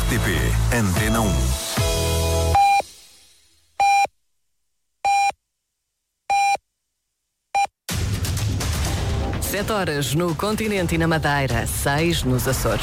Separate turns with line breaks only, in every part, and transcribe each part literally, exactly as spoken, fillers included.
R T P Antena um.
Sete horas no continente e na Madeira, seis nos Açores.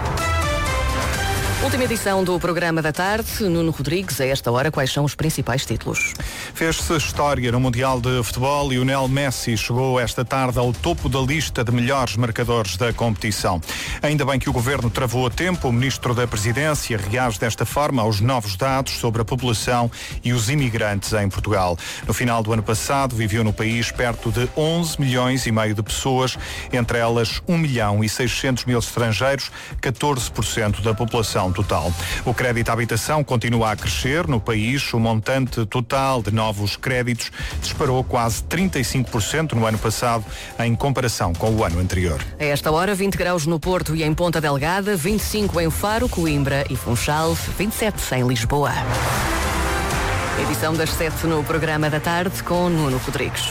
Última edição do programa da tarde. Nuno Rodrigues, a esta hora, quais são os principais títulos?
Fez-se história no Mundial de Futebol. Lionel Messi chegou esta tarde ao topo da lista de melhores marcadores da competição. Ainda bem que o Governo travou a tempo. O Ministro da Presidência reage desta forma aos novos dados sobre a população e os imigrantes em Portugal. No final do ano passado, viveu no país perto de onze milhões e meio de pessoas, entre elas um milhão e seiscentos mil estrangeiros, catorze por cento da população total. O crédito à habitação continua a crescer no país. O montante total de novos créditos disparou quase trinta e cinco por cento no ano passado, em comparação com o ano anterior.
A esta hora, vinte graus no Porto e em Ponta Delgada, vinte e cinco em Faro, Coimbra e Funchal, vinte e sete em Lisboa. Edição das sete no programa da tarde com Nuno Rodrigues.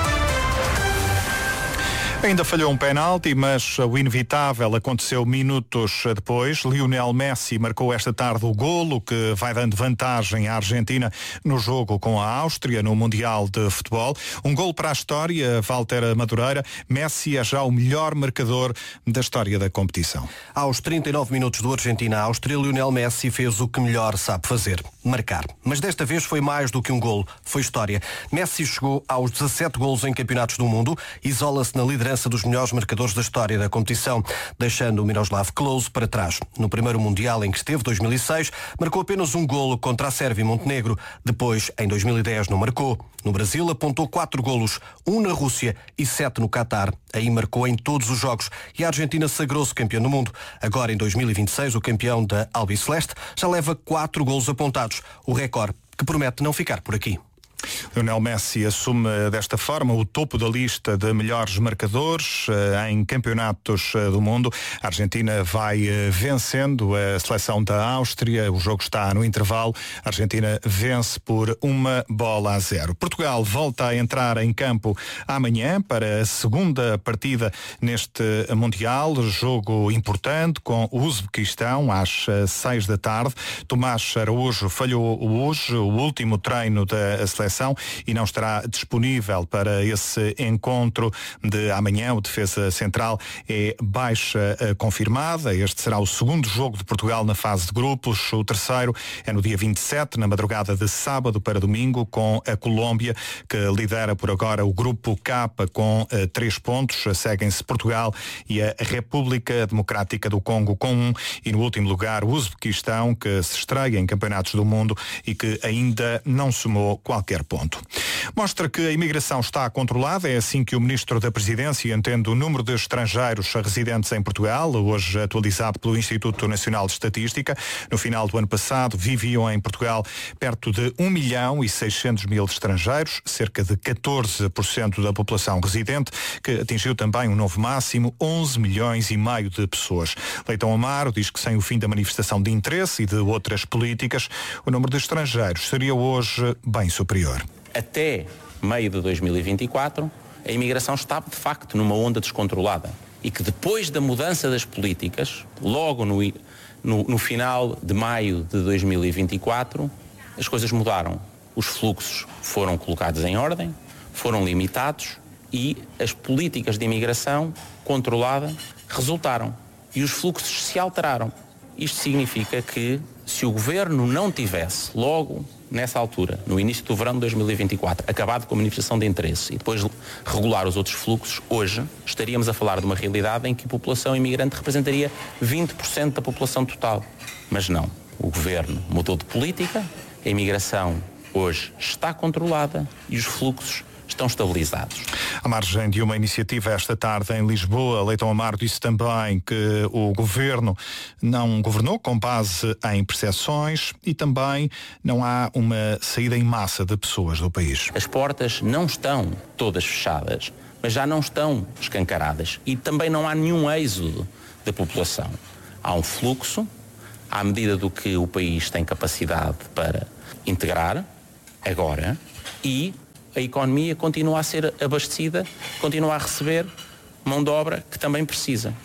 Ainda falhou um penalti, mas o inevitável aconteceu minutos depois. Lionel Messi marcou esta tarde o golo que vai dando vantagem à Argentina no jogo com a Áustria no Mundial de Futebol. Um golo para a história, Walter Madureira. Messi é já o melhor marcador da história da competição.
Aos trinta e nove minutos do Argentina-Áustria, Lionel Messi fez o que melhor sabe fazer, marcar. Mas desta vez foi mais do que um golo, foi história. Messi chegou aos dezassete golos em campeonatos do mundo, isola-se na liderança dos melhores marcadores da história da competição, deixando o Miroslav Klose para trás. No primeiro Mundial em que esteve, dois mil e seis, marcou apenas um golo contra a Sérvia e Montenegro. Depois, em dois mil e dez, não marcou. No Brasil, apontou quatro golos, um na Rússia e sete no Qatar. Aí marcou em todos os jogos e a Argentina sagrou-se campeão do mundo. Agora, em dois mil e vinte e seis, o campeão da Albiceleste já leva quatro golos apontados, o recorde que promete não ficar por aqui.
Lionel Messi assume desta forma o topo da lista de melhores marcadores em campeonatos do mundo. A Argentina vai vencendo a seleção da Áustria. O jogo está no intervalo. A Argentina vence por uma bola a zero. Portugal volta a entrar em campo amanhã para a segunda partida neste Mundial. Jogo importante com o Uzbequistão às seis da tarde. Tomás Araújo falhou hoje o último treino da seleção e não estará disponível para esse encontro de amanhã. O defesa central é baixa confirmada. Este será o segundo jogo de Portugal na fase de grupos. O terceiro é no dia vinte e sete, na madrugada de sábado para domingo, com a Colômbia, que lidera por agora o grupo K com uh, três pontos. Seguem-se Portugal e a República Democrática do Congo com um. E no último lugar, o Uzbequistão, que se estreia em campeonatos do mundo e que ainda não somou qualquer ponto. Mostra que a imigração está controlada. É assim que o Ministro da Presidência entende o número de estrangeiros residentes em Portugal, hoje atualizado pelo Instituto Nacional de Estatística. No final do ano passado, viviam em Portugal perto de um milhão e seiscentos mil estrangeiros, cerca de catorze por cento da população residente, que atingiu também um novo máximo, onze milhões e meio de pessoas. Leitão Amaro diz que sem o fim da manifestação de interesse e de outras políticas, o número de estrangeiros seria hoje bem superior.
Até meio de dois mil e vinte e quatro, a imigração está, de facto, numa onda descontrolada. E que depois da mudança das políticas, logo no, no, no final de maio de dois mil e vinte e quatro, as coisas mudaram. Os fluxos foram colocados em ordem, foram limitados e as políticas de imigração controlada resultaram. E os fluxos se alteraram. Isto significa que, se o Governo não tivesse logo nessa altura, no início do verão de dois mil e vinte e quatro, acabado com a manifestação de interesse e depois regular os outros fluxos, hoje estaríamos a falar de uma realidade em que a população imigrante representaria vinte por cento da população total. Mas não. O Governo mudou de política, a imigração hoje está controlada e os fluxos estão estabilizados.
À margem de uma iniciativa esta tarde em Lisboa, Leitão Amaro disse também que o Governo não governou com base em percepções e também não há uma saída em massa de pessoas do país.
As portas não estão todas fechadas, mas já não estão escancaradas e também não há nenhum êxodo da população. Há um fluxo, à medida do que o país tem capacidade para integrar, agora, e a economia continua a ser abastecida, continua a receber mão de obra que também precisa.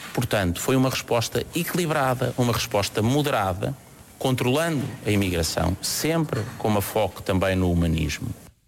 Portanto, foi uma resposta equilibrada, uma resposta moderada, controlando a imigração, sempre com uma foco também no humanismo.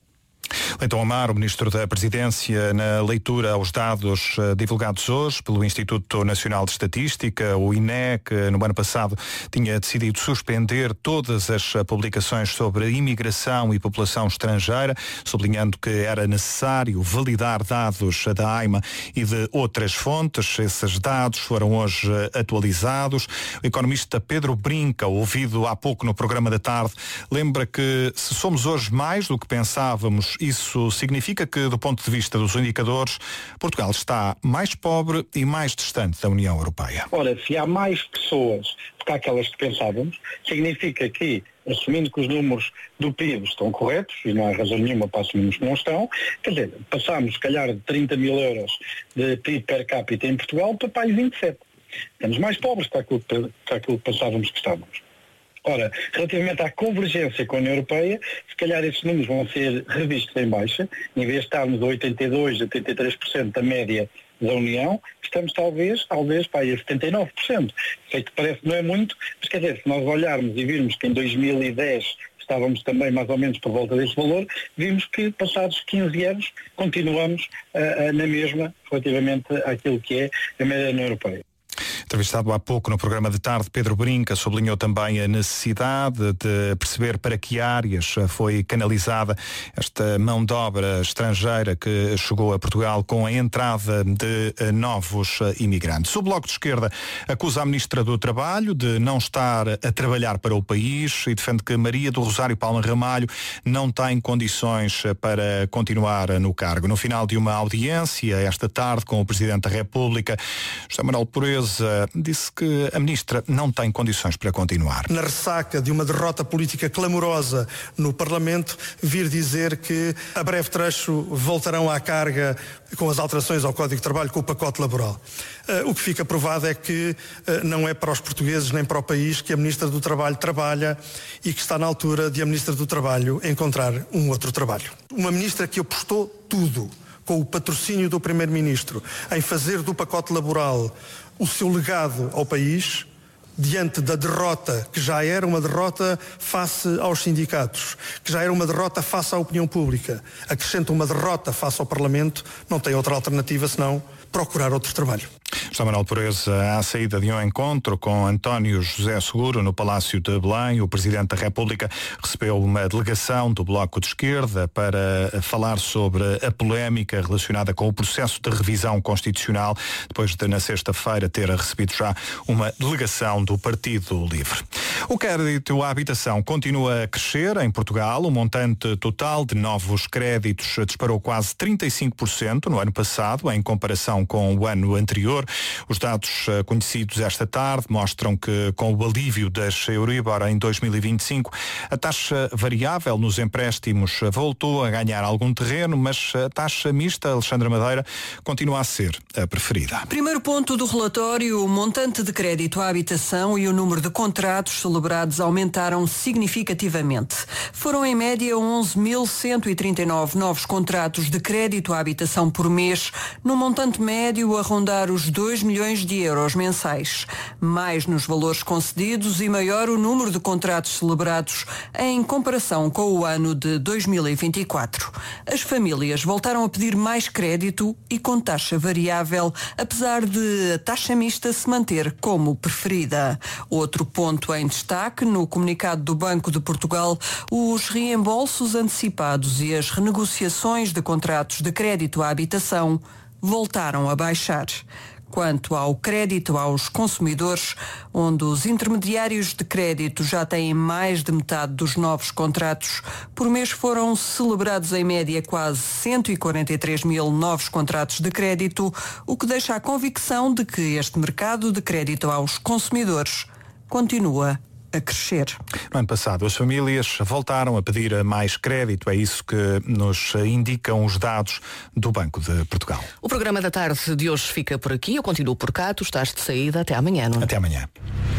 Leitão Amaro, Ministro da Presidência, na leitura aos dados divulgados hoje pelo Instituto Nacional de Estatística, o I N E, que no ano passado tinha decidido suspender todas as publicações sobre imigração e população estrangeira, sublinhando que era necessário validar dados da AIMA e de outras fontes. Esses dados foram hoje atualizados. O economista Pedro Brinca, ouvido há pouco no programa da tarde, lembra que se somos hoje mais do que pensávamos, isso significa que, do ponto de vista dos indicadores, Portugal está mais pobre e mais distante da União Europeia.
Ora, se há mais pessoas do que aquelas que pensávamos, significa que, assumindo que os números do P I B estão corretos, e não há razão nenhuma para assumirmos que não estão, quer dizer, passámos, se calhar, de trinta mil euros de P I B per capita em Portugal para país vinte e sete. Estamos mais pobres que aquilo que, aquilo que pensávamos que estávamos. Ora, relativamente à convergência com a União Europeia, se calhar esses números vão ser revistos em baixa, em vez de estarmos a oitenta e dois por cento, oitenta e três por cento da média da União, estamos talvez, talvez para aí a setenta e nove por cento. Sei que parece que não é muito, mas quer dizer, se nós olharmos e virmos que em dois mil e dez estávamos também mais ou menos por volta desse valor, vimos que passados quinze anos continuamos uh, uh, na mesma relativamente àquilo que é a média da União Europeia.
Entrevistado há pouco no programa de tarde, Pedro Brinca sublinhou também a necessidade de perceber para que áreas foi canalizada esta mão de obra estrangeira que chegou a Portugal com a entrada de novos imigrantes. O Bloco de Esquerda acusa a Ministra do Trabalho de não estar a trabalhar para o país e defende que Maria do Rosário Palma Ramalho não tem condições para continuar no cargo. No final de uma audiência esta tarde com o Presidente da República, José Manuel Pureza disse que a Ministra não tem condições para continuar.
Na ressaca de uma derrota política clamorosa no Parlamento, vir dizer que a breve trecho voltarão à carga com as alterações ao Código de Trabalho, com o pacote laboral. Uh, o que fica provado é que uh, não é para os portugueses nem para o país que a Ministra do Trabalho trabalha e que está na altura de a Ministra do Trabalho encontrar um outro trabalho. Uma Ministra que apostou tudo, com o patrocínio do Primeiro-Ministro, em fazer do pacote laboral o seu legado ao país, diante da derrota, que já era uma derrota face aos sindicatos, que já era uma derrota face à opinião pública, acrescenta uma derrota face ao Parlamento, não tem outra alternativa senão procurar outro trabalho.
José Manuel Pureza, à saída de um encontro com António José Seguro no Palácio de Belém, o Presidente da República recebeu uma delegação do Bloco de Esquerda para falar sobre a polémica relacionada com o processo de revisão constitucional, depois de, na sexta-feira, ter recebido já uma delegação do Partido Livre. O crédito à habitação continua a crescer em Portugal. O montante total de novos créditos disparou quase trinta e cinco por cento no ano passado, em comparação com o ano anterior. Os dados conhecidos esta tarde mostram que, com o alívio das Euribor em dois mil e vinte e cinco, a taxa variável nos empréstimos voltou a ganhar algum terreno, mas a taxa mista, Alexandra Madeira, continua a ser a preferida.
Primeiro ponto do relatório: o montante de crédito à habitação e o número de contratos celebrados aumentaram significativamente. Foram em média onze mil cento e trinta e nove novos contratos de crédito à habitação por mês, num montante médio a rondar os dois milhões de euros mensais. Mais nos valores concedidos e maior o número de contratos celebrados em comparação com o ano de dois mil e vinte e quatro. As famílias voltaram a pedir mais crédito e com taxa variável, apesar de a taxa mista se manter como preferida. Outro ponto em destaque no comunicado do Banco de Portugal: os reembolsos antecipados e as renegociações de contratos de crédito à habitação voltaram a baixar. Quanto ao crédito aos consumidores, onde os intermediários de crédito já têm mais de metade dos novos contratos, por mês foram celebrados em média quase cento e quarenta e três mil novos contratos de crédito, o que deixa a convicção de que este mercado de crédito aos consumidores continua a crescer.
No ano passado, as famílias voltaram a pedir mais crédito. É isso que nos indicam os dados do Banco de Portugal.
O programa da tarde de hoje fica por aqui. Eu continuo por cá. Tu estás de saída. Até amanhã, não é?
Até amanhã.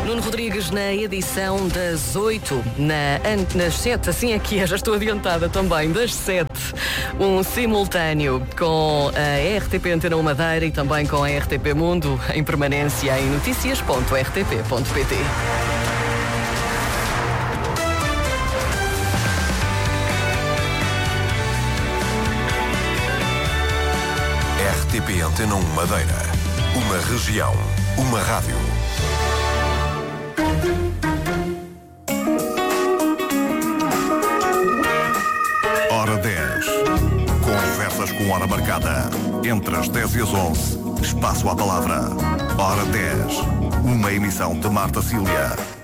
Nuno Rodrigues na edição das oito, na, nas sete, assim é que é, já estou adiantada também, das sete, um simultâneo com a R T P Antena um Madeira e também com a R T P Mundo em permanência em notícias ponto r t p ponto p t.
R T P Antena um Madeira. Uma região. Uma rádio. Hora dez. Conversas com hora marcada. Entre as dez e as onze. Espaço à palavra. Hora dez. Uma emissão de Marta Cília.